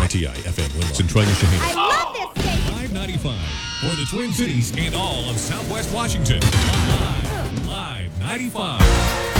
KTI FM Winlow, Centralia, Shaheen. I love this station. 595 for the Twin Cities and all of Southwest Washington. Live 95.